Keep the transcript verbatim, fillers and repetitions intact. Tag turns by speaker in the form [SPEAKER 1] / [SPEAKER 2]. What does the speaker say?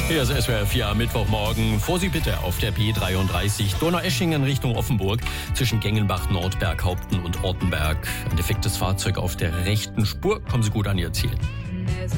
[SPEAKER 1] Hier ist S W R vier am Mittwochmorgen. Vorsicht bitte auf der B dreiunddreißig Donaueschingen Richtung Offenburg zwischen Gengenbach, Nordberg, Haupten und Ortenberg. Ein defektes Fahrzeug auf der rechten Spur. Kommen Sie gut an Ihr Ziel.